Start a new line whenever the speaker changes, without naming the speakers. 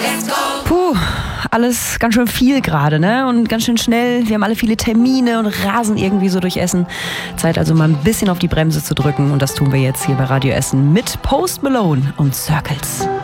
Puh, alles ganz schön viel gerade, ne? Und ganz schön schnell. Wir haben alle viele Termine und rasen irgendwie so durch Essen. Zeit also mal ein bisschen auf die Bremse zu drücken. Und das tun wir jetzt hier bei Radio Essen mit Post Malone und Circles.